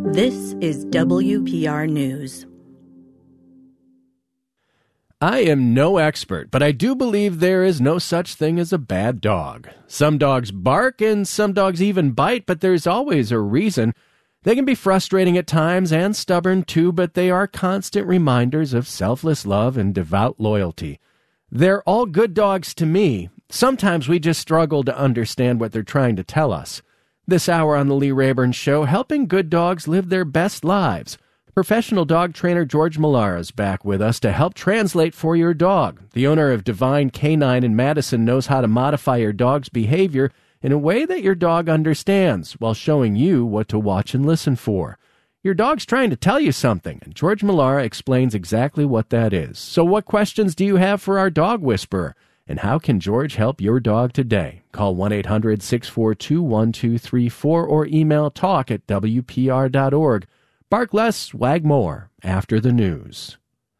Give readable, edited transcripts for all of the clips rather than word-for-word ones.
This is WPR News. I am no expert, but I do believe there is no such thing as a bad dog. Some dogs bark and some dogs even bite, but there's always a reason. They can be frustrating at times and stubborn too, but they are constant reminders of selfless love and devout loyalty. They're all good dogs to me. Sometimes we just struggle to understand what they're trying to tell us. This hour on the Lee Rayburn Show, helping good dogs live their best lives. Professional dog trainer George Millara is back with us to help translate for your dog. The owner of Divine Canine in Madison knows how to modify your dog's behavior in a way that your dog understands while showing you what to watch and listen for. Your dog's trying to tell you something, and George Millara explains exactly what that is. So what questions do you have for our dog whisperer? And how can George help your dog today? Call 1-800-642-1234 or email talk@wpr.org. Bark less, wag more, after the news.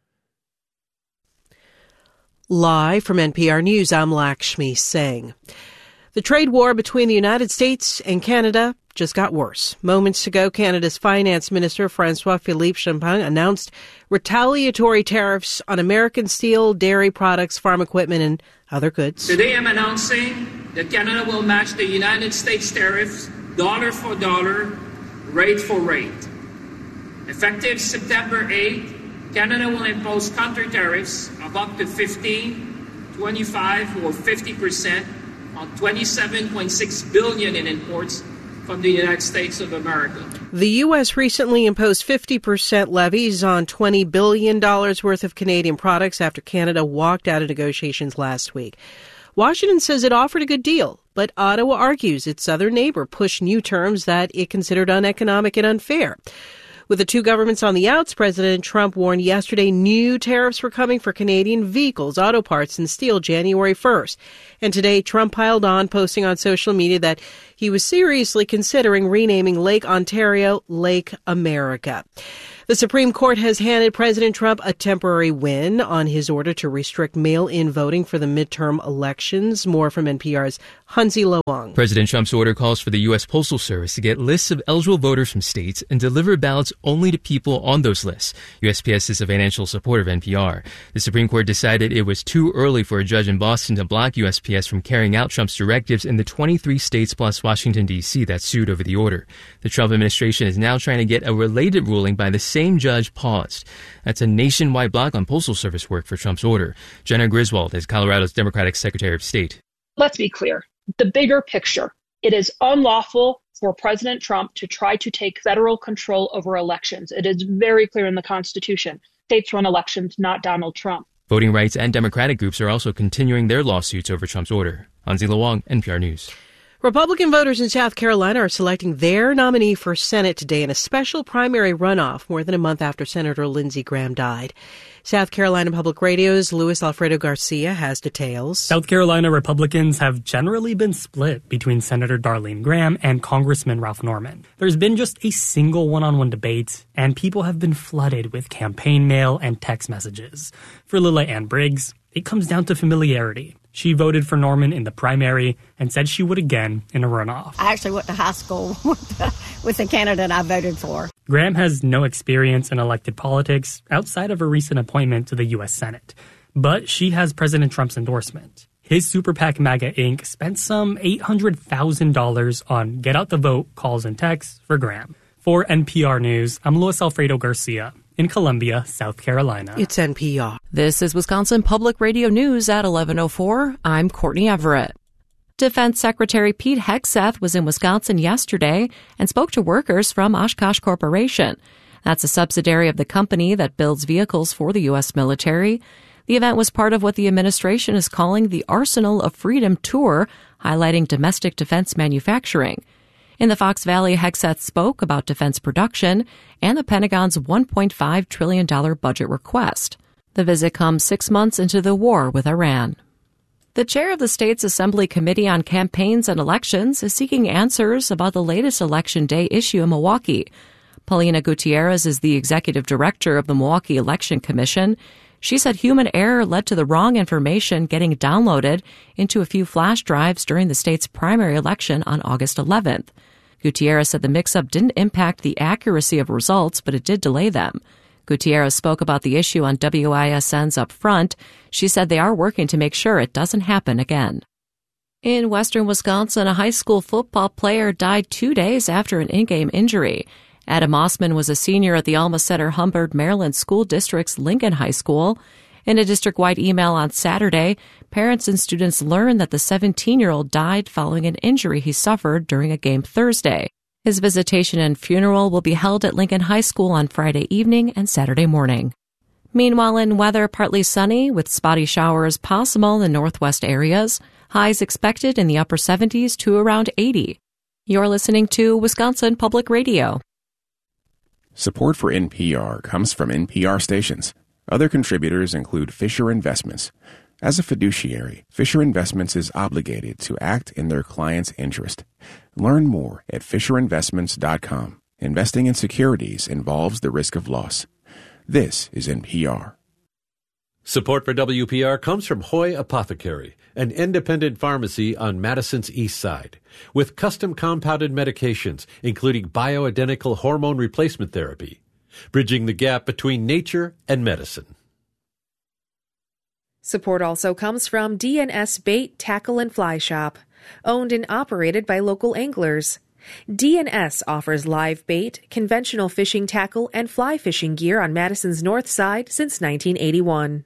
Live from NPR News, I'm Lakshmi Singh. The trade war between the United States and Canada just got worse. Moments ago, Canada's Finance Minister François-Philippe Champagne announced retaliatory tariffs on American steel, dairy products, farm equipment, and other goods. Today I'm announcing that Canada will match the United States tariffs dollar for dollar, rate for rate. Effective September 8, Canada will impose counter tariffs of up to 15, 25, or 50% on $27.6 billion in imports from the United States of America. The U.S. recently imposed 50% levies on $20 billion worth of Canadian products after Canada walked out of negotiations last week. Washington says it offered a good deal, but Ottawa argues its southern neighbor pushed new terms that it considered uneconomic and unfair. With the two governments on the outs, President Trump warned yesterday new tariffs were coming for Canadian vehicles, auto parts, and steel January 1st. And today, Trump piled on, posting on social media that he was seriously considering renaming Lake Ontario Lake America. The Supreme Court has handed President Trump a temporary win on his order to restrict mail-in voting for the midterm elections. More from NPR's Hansi Lo-Wang. President Trump's order calls for the U.S. Postal Service to get lists of eligible voters from states and deliver ballots only to people on those lists. USPS is a financial supporter of NPR. The Supreme Court decided it was too early for a judge in Boston to block USPS from carrying out Trump's directives in the 23 states plus Washington, D.C. that sued over the order. The Trump administration is now trying to get a related ruling by the same judge paused. That's a nationwide block on Postal Service work for Trump's order. Jenna Griswold is Colorado's Democratic Secretary of State. Let's be clear. The bigger picture. It is unlawful for President Trump to try to take federal control over elections. It is very clear in the Constitution. States run elections, not Donald Trump. Voting rights and Democratic groups are also continuing their lawsuits over Trump's order. Hansi Lo-Wang, NPR News. Republican voters in South Carolina are selecting their nominee for Senate today in a special primary runoff more than a month after Senator Lindsey Graham died. South Carolina Public Radio's Luis Alfredo Garcia has details. South Carolina Republicans have generally been split between Senator Darlene Graham and Congressman Ralph Norman. There's been just a single one-on-one debate, and people have been flooded with campaign mail and text messages. For Lila Ann Briggs, it comes down to familiarity. She voted for Norman in the primary and said she would again in a runoff. I actually went to high school with the candidate I voted for. Graham has no experience in elected politics outside of a recent appointment to the U.S. Senate, but she has President Trump's endorsement. His Super PAC MAGA Inc. spent some $800,000 on get out the vote calls and texts for Graham. For NPR News, I'm Luis Alfredo Garcia in Columbia, South Carolina. It's NPR. This is Wisconsin Public Radio News at 11:04. I'm Courtney Everett. Defense Secretary Pete Hegseth was in Wisconsin yesterday and spoke to workers from Oshkosh Corporation. That's a subsidiary of the company that builds vehicles for the U.S. military. The event was part of what the administration is calling the Arsenal of Freedom Tour, highlighting domestic defense manufacturing. In the Fox Valley, Hegseth spoke about defense production and the Pentagon's $1.5 trillion budget request. The visit comes 6 months into the war with Iran. The chair of the state's Assembly Committee on Campaigns and Elections is seeking answers about the latest Election Day issue in Milwaukee. Paulina Gutierrez is the executive director of the Milwaukee Election Commission. She said human error led to the wrong information getting downloaded into a few flash drives during the state's primary election on August 11th. Gutierrez said the mix-up didn't impact the accuracy of results, but it did delay them. Gutierrez spoke about the issue on WISN's Up Front. She said they are working to make sure it doesn't happen again. In western Wisconsin, a high school football player died 2 days after an in-game injury. Adam Osman was a senior at the Alma Center-Humbird, Maryland School District's Lincoln High School. In a district-wide email on Saturday, parents and students learned that the 17-year-old died following an injury he suffered during a game Thursday. His visitation and funeral will be held at Lincoln High School on Friday evening and Saturday morning. Meanwhile, in weather, partly sunny with spotty showers possible in the northwest areas. Highs expected in the upper 70s to around 80. You're listening to Wisconsin Public Radio. Support for NPR comes from NPR stations. Other contributors include Fisher Investments. As a fiduciary, Fisher Investments is obligated to act in their client's interest. Learn more at FisherInvestments.com. Investing in securities involves the risk of loss. This is NPR. Support for WPR comes from Hoy Apothecary, an independent pharmacy on Madison's east side, with custom compounded medications, including bioidentical hormone replacement therapy, bridging the gap between nature and medicine. Support also comes from DNS Bait, Tackle, and Fly Shop, owned and operated by local anglers. DNS offers live bait, conventional fishing tackle, and fly fishing gear on Madison's north side since 1981.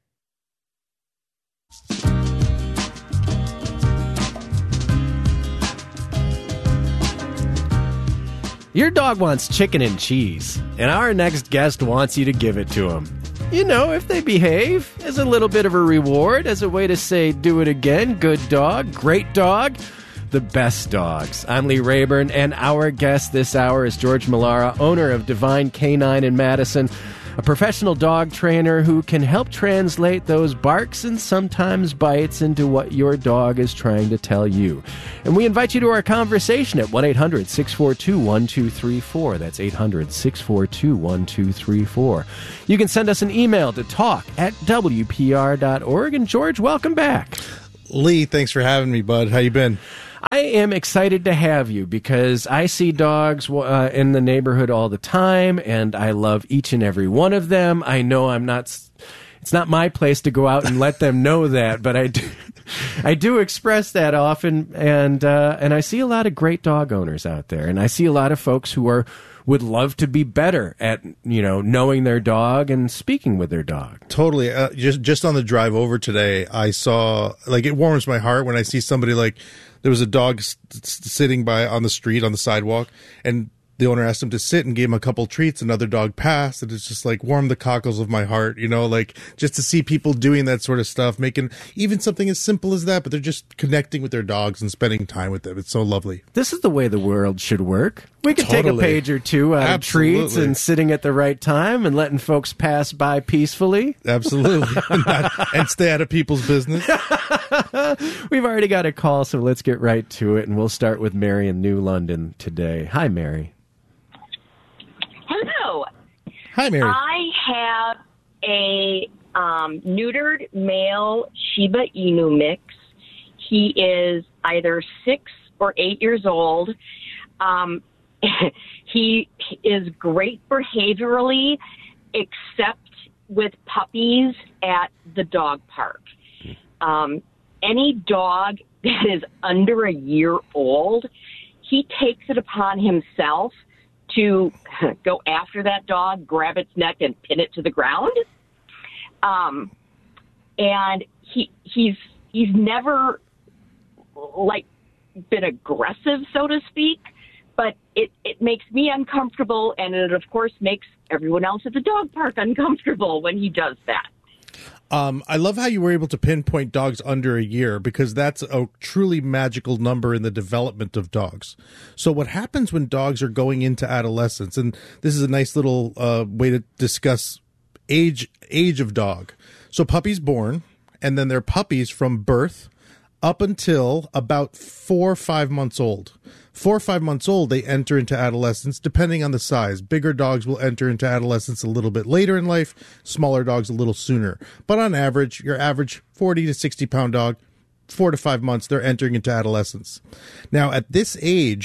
Your dog wants chicken and cheese, and our next guest wants you to give it to him. You know, if they behave, as a little bit of a reward, as a way to say, do it again, good dog, great dog, the best dogs. I'm Lee Rayburn, and our guest this hour is George Millara, owner of Divine Canine in Madison, a professional dog trainer who can help translate those barks and sometimes bites into what your dog is trying to tell you. And we invite you to our conversation at 1-800-642-1234. That's 800-642-1234. You can send us an email to talk@wpr.org. And George, welcome back. Lee, thanks for having me, bud. How you been? I am excited to have you because I see dogs in the neighborhood all the time, and I love each and every one of them. I know it's not my place to go out and let them know that, but I do express that often, and I see a lot of great dog owners out there, and I see a lot of folks who would love to be better at, knowing their dog and speaking with their dog. Totally. Just on the drive over today, I saw, it warms my heart when I see somebody there was a dog sitting on the street, on the sidewalk, and the owner asked him to sit and gave him a couple treats. Another dog passed, and it's just warmed the cockles of my heart, just to see people doing that sort of stuff, making even something as simple as that, but they're just connecting with their dogs and spending time with them. It's so lovely. This is the way the world should work. We could take a page or two out of treats and sitting at the right time and letting folks pass by peacefully. Absolutely. and stay out of people's business. We've already got a call, so let's get right to it, and we'll start with Mary in New London today. Hi, Mary. Hello. Hi, Mary. I have a neutered male Shiba Inu mix. He is either 6 or 8 years old. He is great behaviorally, except with puppies at the dog park. Any dog that is under a year old, he takes it upon himself to go after that dog, grab its neck, and pin it to the ground. And he's never been aggressive, so to speak, but it makes me uncomfortable, and it of course makes everyone else at the dog park uncomfortable when he does that. I love how you were able to pinpoint dogs under a year, because that's a truly magical number in the development of dogs. So what happens when dogs are going into adolescence, and this is a nice little way to discuss age of dog. So puppies born, and then they're puppies from birth up until about 4 or 5 months old. 4 or 5 months old, they enter into adolescence, depending on the size. Bigger dogs will enter into adolescence a little bit later in life, smaller dogs a little sooner. But on average, your average 40 to 60 pound dog, 4 to 5 months, they're entering into adolescence. Now, at this age,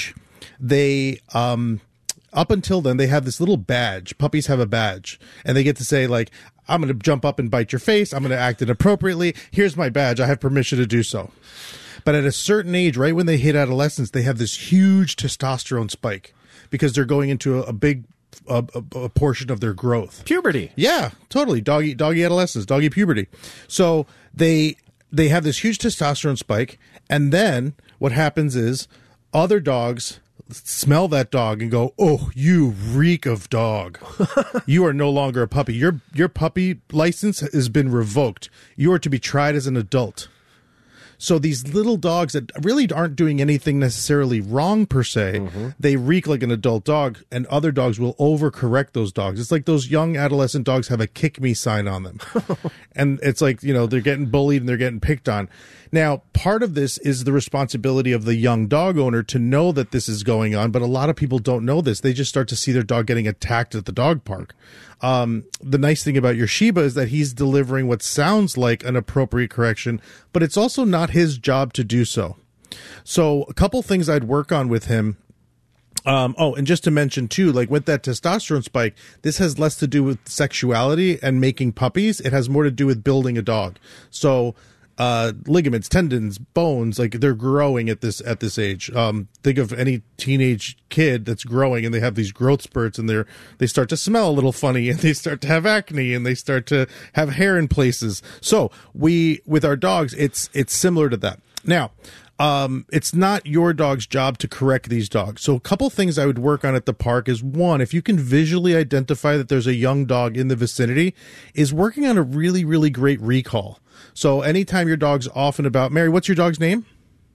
they up until then they have this little badge. Puppies have a badge, and they get to say like, I'm going to jump up and bite your face. I'm going to act inappropriately. Here's my badge. I have permission to do so. But at a certain age, right when they hit adolescence, they have this huge testosterone spike because they're going into a big a portion of their growth. Puberty. Yeah, totally. Doggy adolescence, doggy puberty. So they have this huge testosterone spike, and then what happens is other dogs smell that dog and go, "Oh, you reek of dog. You are no longer a puppy. Your puppy license has been revoked. You are to be tried as an adult." So these little dogs that really aren't doing anything necessarily wrong per se, they reek like an adult dog, and other dogs will overcorrect those dogs. It's like those young adolescent dogs have a kick me sign on them. And it's like, they're getting bullied and they're getting picked on. Now, part of this is the responsibility of the young dog owner to know that this is going on, but a lot of people don't know this. They just start to see their dog getting attacked at the dog park. The nice thing about your Shiba is that he's delivering what sounds like an appropriate correction, but it's also not his job to do so. So a couple things I'd work on with him. And just to mention too, like with that testosterone spike, this has less to do with sexuality and making puppies. It has more to do with building a dog. So ligaments, tendons, bones, like they're growing at this age. Think of any teenage kid that's growing and they have these growth spurts and they start to smell a little funny and they start to have acne and they start to have hair in places. So with our dogs, it's similar to that. Now, it's not your dog's job to correct these dogs. So a couple things I would work on at the park is, one, if you can visually identify that there's a young dog in the vicinity, is working on a really, really great recall. So anytime your dog's off and about, Mary, what's your dog's name?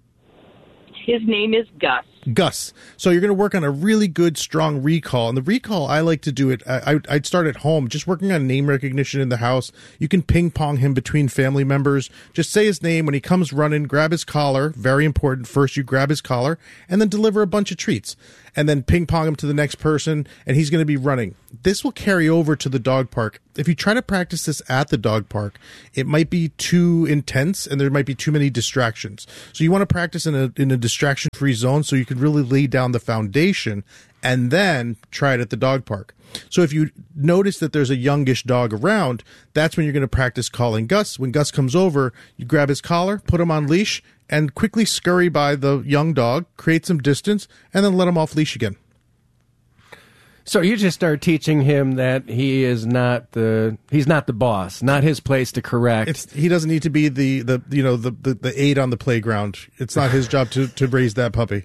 His name is Gus. Gus. So you're going to work on a really good, strong recall. And the recall, I like to do it, I'd start at home, just working on name recognition in the house. You can ping pong him between family members. Just say his name. When he comes running, grab his collar. Very important. First, you grab his collar and then deliver a bunch of treats. And then ping pong him to the next person, and he's going to be running. This will carry over to the dog park. If you try to practice this at the dog park, it might be too intense and there might be too many distractions. So you want to practice in a distraction-free zone so you can really lay down the foundation and then try it at the dog park. So if you notice that there's a youngish dog around, that's when you're going to practice calling Gus. When Gus comes over, you grab his collar, put him on leash, and quickly scurry by the young dog, create some distance, and then let him off leash again. So you just start teaching him that he's not the boss, not his place to correct. He doesn't need to be the aide on the playground. It's not his job to raise that puppy.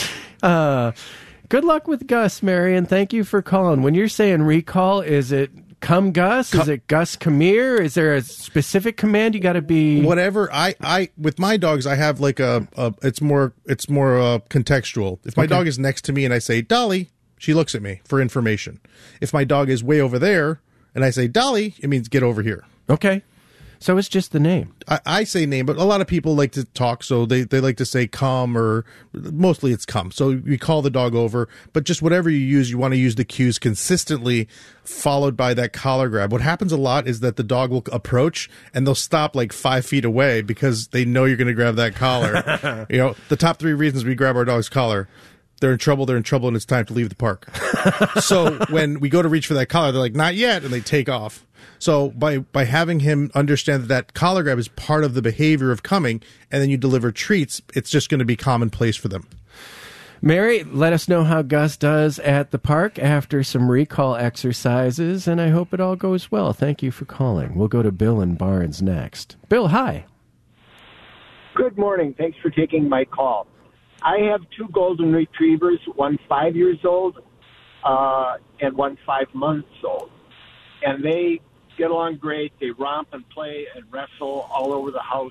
Good luck with Gus, Mary, and thank you for calling. When you're saying recall, is it come Gus? Is it Gus come here? Is there a specific command you got to be? Whatever. I with my dogs, I have like it's more contextual. If my dog is next to me and I say Dolly, she looks at me for information. If my dog is way over there and I say Dolly, it means get over here. Okay. So it's just the name. I say name, but a lot of people like to talk, so they like to say come, or mostly it's come. So you call the dog over, but just whatever you use, you want to use the cues consistently, followed by that collar grab. What happens a lot is that the dog will approach and they'll stop like 5 feet away because they know you're going to grab that collar. The top 3 reasons we grab our dog's collar: they're in trouble, and it's time to leave the park. So when we go to reach for that collar, they're like, not yet, and they take off. So by having him understand that collar grab is part of the behavior of coming, and then you deliver treats, it's just going to be commonplace for them. Mary, let us know how Gus does at the park after some recall exercises, and I hope it all goes well. Thank you for calling. We'll go to Bill in Barnes next. Bill, hi. Good morning. Thanks for taking my call. I have 2 golden retrievers, one 5 years old and one 5 months old. And they get along great. They romp and play and wrestle all over the house.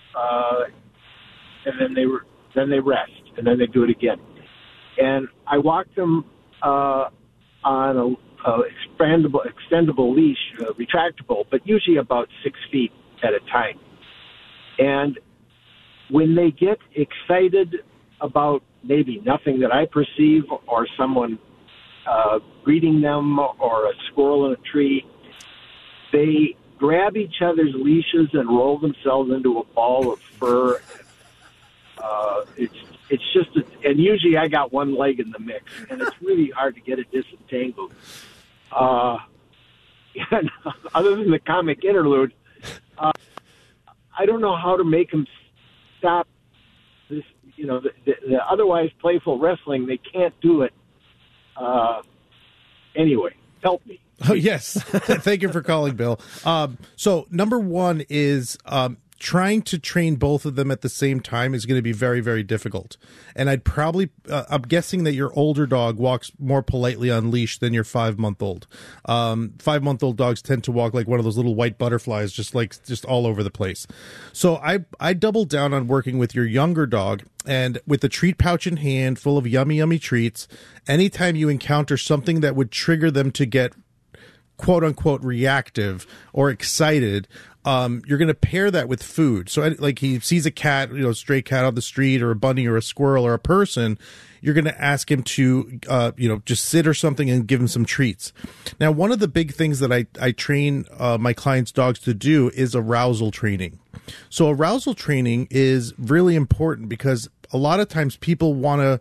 And then they rest, and then they do it again. And I walk them on a extendable leash, retractable, but usually about 6 feet at a time. And when they get excited about maybe nothing that I perceive, or someone greeting them, or a squirrel in a tree, they grab each other's leashes and roll themselves into a ball of fur. it's just, and usually I got one leg in the mix, and it's really hard to get it disentangled. Other than the comic interlude, I don't know how to make them stop this. You know, the otherwise playful wrestling, they can't do it. Anyway, help me. Oh, yes. Thank you for calling, Bill. So number one is trying to train both of them at the same time is going to be very, very difficult. And I'd probably, I'm guessing that your older dog walks more politely on leash than your 5-month-old. 5-month-old dogs tend to walk like one of those little white butterflies, just all over the place. So I doubled down on working with your younger dog, and with the treat pouch in hand full of yummy, yummy treats, anytime you encounter something that would trigger them to get quote unquote reactive or excited, you're going to pair that with food. So like he sees a cat, stray cat on the street, or a bunny or a squirrel or a person, you're going to ask him to, just sit or something and give him some treats. Now, one of the big things that I train my clients' dogs to do is arousal training. So arousal training is really important because a lot of times people want to,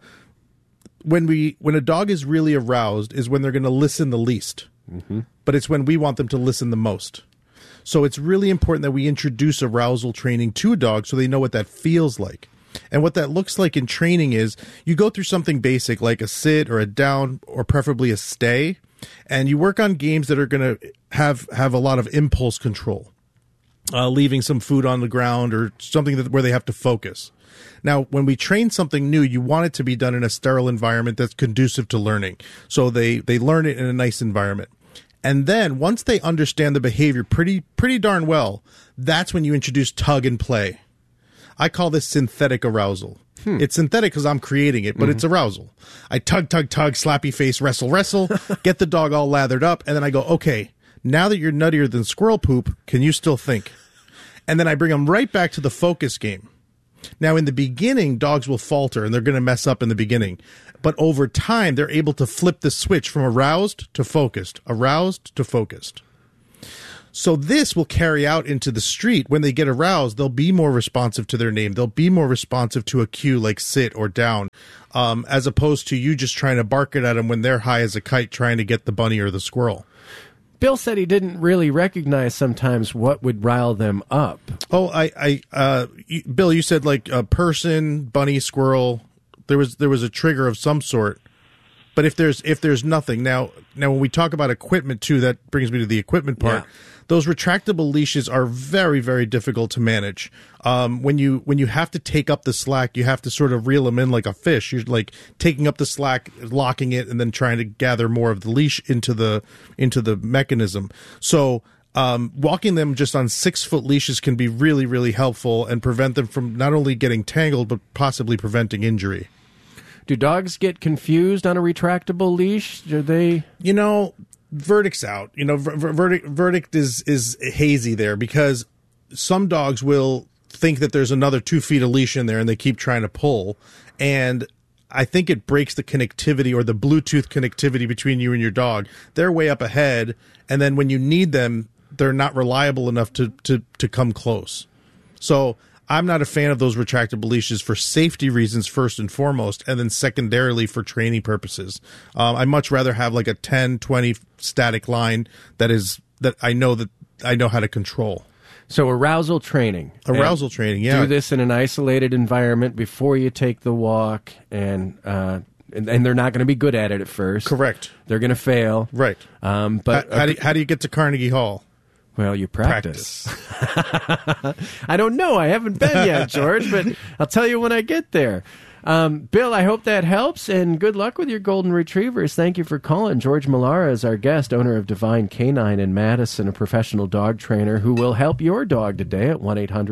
when a dog is really aroused is when they're going to listen the least. Mm-hmm. But it's when we want them to listen the most. So it's really important that we introduce arousal training to a dog so they know what that feels like. And what that looks like in training is you go through something basic like a sit or a down or preferably a stay, and you work on games that are going to have a lot of impulse control, leaving some food on the ground or something where they have to focus. Now, when we train something new, you want it to be done in a sterile environment that's conducive to learning. So they learn it in a nice environment. And then once they understand the behavior pretty darn well, that's when you introduce tug and play. I call this synthetic arousal. It's synthetic because I'm creating it, but it's arousal. I tug, slappy face, wrestle, get the dog all lathered up, and then I go, okay, now that you're nuttier than squirrel poop, can you still think? And then I bring them right back to the focus game. Now, in the beginning, dogs will falter, and they're going to mess up in the beginning. But over time, they're able to flip the switch from aroused to focused. So this will carry out into the street. When they get aroused, they'll be more responsive to their name. They'll be more responsive to a cue like sit or down, as opposed to you just trying to bark it at them when they're high as a kite trying to get the bunny or the squirrel. Bill said he didn't really recognize sometimes what would rile them up. Oh, Bill, you said like a person, bunny, squirrel. There was a trigger of some sort. But if there's nothing, now when we talk about equipment too, that brings me to the equipment part. Yeah. Those retractable leashes are very, very difficult to manage. When you have to take up the slack, you have to sort of reel them in like a fish. You're like taking up the slack, locking it, and then trying to gather more of the leash into the mechanism. So walking them just on 6-foot leashes can be really, really helpful and prevent them from not only getting tangled but possibly preventing injury. Do dogs get confused on a retractable leash? Do they? Verdict's out. Verdict is hazy there because some dogs will think that there's another 2 feet of leash in there and they keep trying to pull. And I think it breaks the connectivity or the Bluetooth connectivity between you and your dog. They're way up ahead. And then when you need them, they're not reliable enough to come close. So I'm not a fan of those retractable leashes for safety reasons first and foremost, and then secondarily for training purposes. I'd much rather have like a 10, 20 static line that I know how to control. So arousal training. Yeah. Do this in an isolated environment before you take the walk, and they're not going to be good at it at first. Correct. They're going to fail. Right. But how do you get to Carnegie Hall? Well, you practice. I don't know. I haven't been yet, George, but I'll tell you when I get there. Bill, I hope that helps, and good luck with your golden retrievers. Thank you for calling. George Millara is our guest, owner of Divine Canine in Madison, a professional dog trainer who will help your dog today at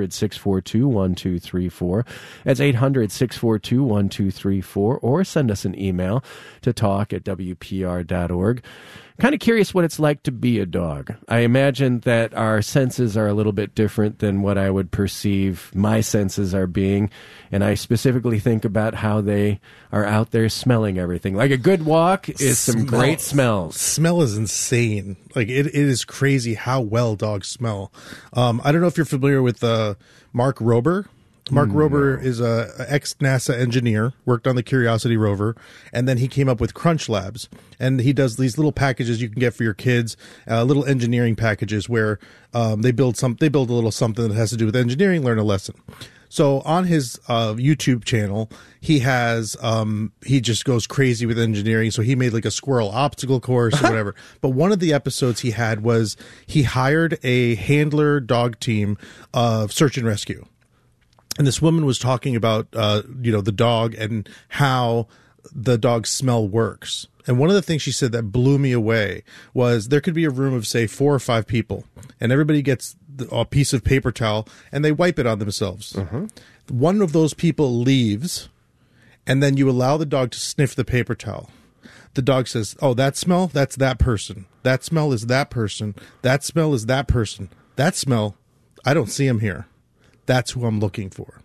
1-800-642-1234. That's 800-642-1234, or send us an email to talk@wpr.org. Kind of curious what it's like to be a dog. I imagine that our senses are a little bit different than what I would perceive my senses are being, and I specifically think about how they are out there smelling everything. Like a good walk is some great smells. Smell is insane. Like it is crazy how well dogs smell. I don't know if you're familiar with Mark Rober. Mark Rober is a ex-NASA engineer, worked on the Curiosity rover, and then he came up with Crunch Labs. And he does these little packages you can get for your kids, little engineering packages where they build a little something that has to do with engineering, learn a lesson. So on his YouTube channel, he has he just goes crazy with engineering. So he made like a squirrel obstacle course or whatever. But one of the episodes he had was he hired a handler dog team of search and rescue. And this woman was talking about, the dog and how the dog's smell works. And one of the things she said that blew me away was there could be a room of, say, 4 or 5 people, and everybody gets a piece of paper towel, and they wipe it on themselves. One of those people leaves, and then you allow the dog to sniff the paper towel. The dog says, oh, that smell, that's that person. That smell is that person. That smell is that person. That smell, I don't see him here. That's who I'm looking for.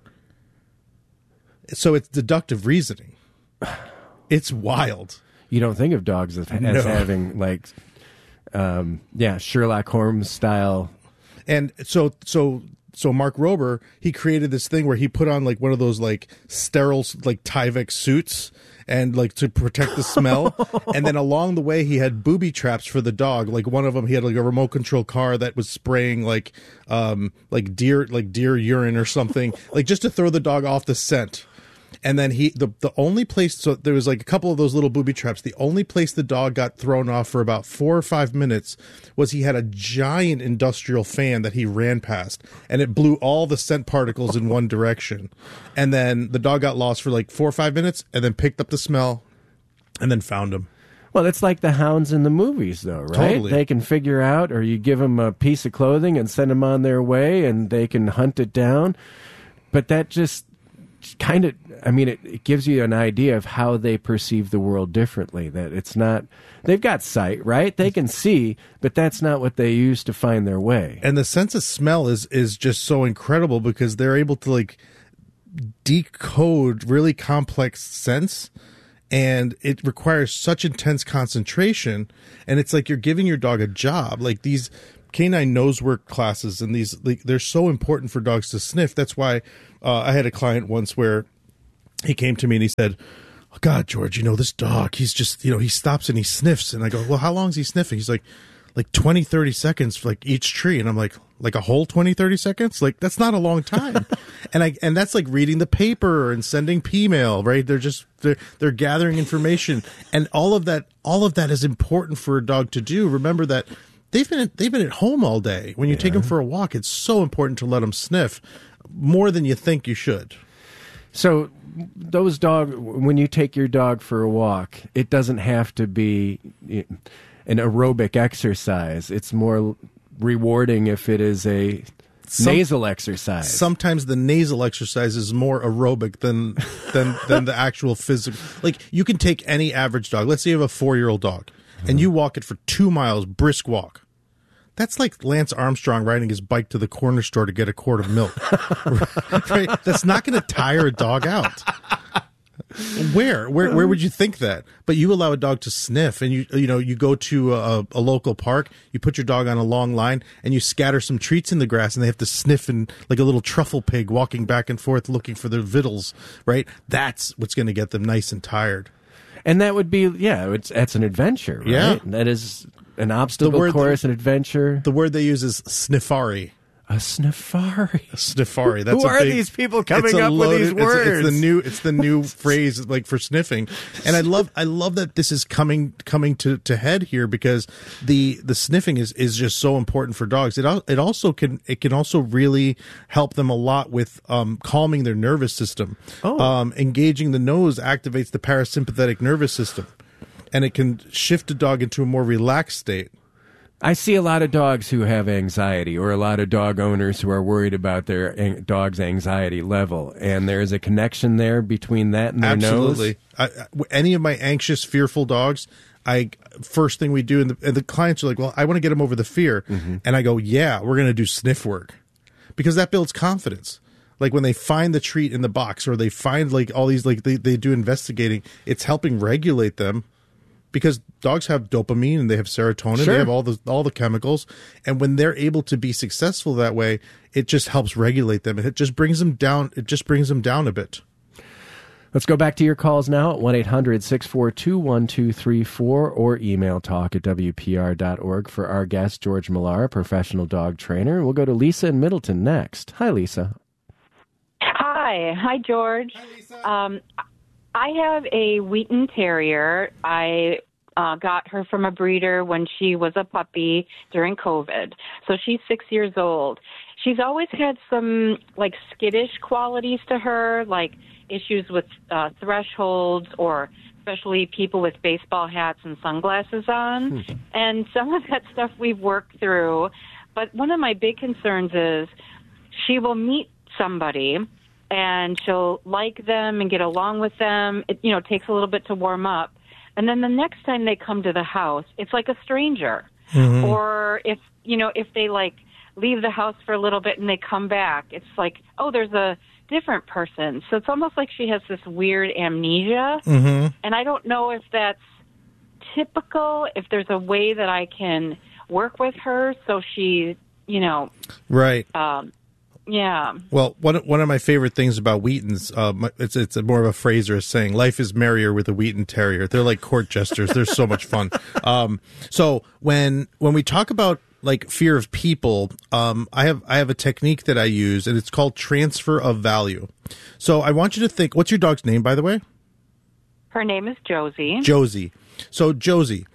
So it's deductive reasoning. It's wild. You don't think of dogs as having like, Sherlock Holmes style. And so Mark Rober, he created this thing where he put on like one of those like sterile like Tyvek suits and like to protect the smell. And then along the way he had booby traps for the dog. Like one of them, he had like a remote control car that was spraying like deer urine or something, like just to throw the dog off the scent. And then the only place, so there was like a couple of those little booby traps. The only place the dog got thrown off for about 4 or 5 minutes was he had a giant industrial fan that he ran past, and it blew all the scent particles in one direction. And then the dog got lost for like 4 or 5 minutes, and then picked up the smell, and then found him. Well, it's like the hounds in the movies, though, right? Totally. They can figure out, or you give them a piece of clothing and send them on their way, and they can hunt it down. But that just kind of, it gives you an idea of how they perceive the world differently. That it's not, they've got sight, right? They can see, but that's not what they use to find their way. And the sense of smell is just so incredible because they're able to like decode really complex scents, and it requires such intense concentration. And it's like you're giving your dog a job. Like these canine nose work classes and these, like, they're so important for dogs to sniff. That's why I had a client once where he came to me and he said, oh, God, George, this dog, he's just, he stops and he sniffs. And I go, well, how long is he sniffing? He's like 20, 30 seconds for like each tree. And I'm like a whole 20, 30 seconds? Like, that's not a long time. and that's like reading the paper and sending P-mail, right? They're gathering information. And all of that is important for a dog to do. Remember that they've been at home all day. When you take them for a walk, it's so important to let them sniff more than you think you should. So when you take your dog for a walk, it doesn't have to be an aerobic exercise. It's more rewarding if it is a nasal exercise. Sometimes the nasal exercise is more aerobic than the actual physical. Like, you can take any average dog. Let's say you have a 4-year-old dog, and you walk it for 2 miles, brisk walk. That's like Lance Armstrong riding his bike to the corner store to get a quart of milk. Right? That's not going to tire a dog out. Where would you think that? But you allow a dog to sniff, and you go to a local park, you put your dog on a long line, and you scatter some treats in the grass, and they have to sniff and like a little truffle pig walking back and forth looking for their victuals, right? That's what's going to get them nice and tired. And that would be, that's an adventure, right? Yeah. That is an obstacle course, an adventure. The word they use is sniffari. A sniffari. A sniffari. That's Who are these people coming up with these words? It's the new phrase like for sniffing. And I love that this is coming to head here because the sniffing is just so important for dogs. It can also really help them a lot with calming their nervous system. Engaging the nose activates the parasympathetic nervous system, and it can shift a dog into a more relaxed state. I see a lot of dogs who have anxiety, or a lot of dog owners who are worried about their dog's anxiety level, and there is a connection there between that and their nose. Absolutely. Any of my anxious, fearful dogs, first thing we do, and the clients are like, well, I want to get them over the fear. Mm-hmm. And I go, yeah, we're going to do sniff work, because that builds confidence. Like when they find the treat in the box, or they find like all these, like they do investigating, it's helping regulate them. because dogs have dopamine and they have serotonin. Sure. They have all the chemicals. And when they're able to be successful that way, it just helps regulate them. It just brings them down. It just brings them down a bit. Let's go back to your calls now at 1-800-642-1234 or email talk@wpr.org for our guest, George Millar, professional dog trainer. We'll go to Lisa in Middleton next. Hi, Lisa. Hi, George. Hi, Lisa. I have a Wheaton Terrier. I got her from a breeder when she was a puppy during COVID. So she's 6 years old. She's always had some, like, skittish qualities to her, like issues with thresholds, or especially people with baseball hats and sunglasses on. And some of that stuff we've worked through. But one of my big concerns is she will meet somebody and she'll like them and get along with them. It, takes a little bit to warm up. And then the next time they come to the house, it's like a stranger. Mm-hmm. Or if they leave the house for a little bit and they come back, it's like, oh, there's a different person. So it's almost like she has this weird amnesia. Mm-hmm. And I don't know if that's typical, if there's a way that I can work with her so she, Right. Yeah. Well, one of my favorite things about Wheatons, it's more of a phrase or a saying, life is merrier with a Wheaton Terrier. They're like court jesters. They're so much fun. So when we talk about like fear of people, I have a technique that I use, and it's called transfer of value. So I want you to think, what's your dog's name, by the way? Her name is Josie. Josie. So Josie,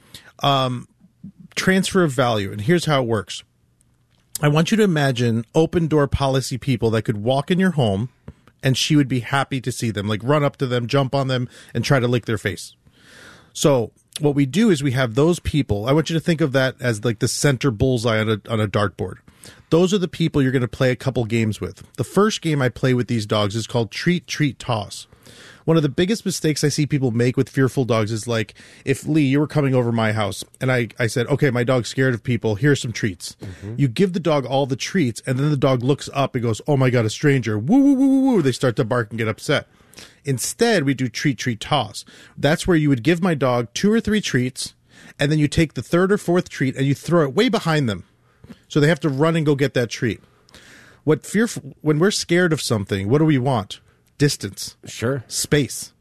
transfer of value. And here's how it works. I want you to imagine open door policy people that could walk in your home and she would be happy to see them, like run up to them, jump on them, and try to lick their face. So what we do is we have those people. I want you to think of that as like the center bullseye on a dartboard. Those are the people you're going to play a couple games with. The first game I play with these dogs is called treat, treat, toss. One of the biggest mistakes I see people make with fearful dogs is like, if Lee, you were coming over my house and I said, okay, my dog's scared of people, here's some treats. Mm-hmm. You give the dog all the treats and then the dog looks up and goes, oh my God, a stranger. Woo, woo, woo, woo, woo. They start to bark and get upset. Instead, we do treat, treat, toss. That's where you would give my dog 2 or 3 treats and then you take the 3rd or 4th treat and you throw it way behind them. So they have to run and go get that treat. When we're scared of something, what do we want? Distance. Sure. Space.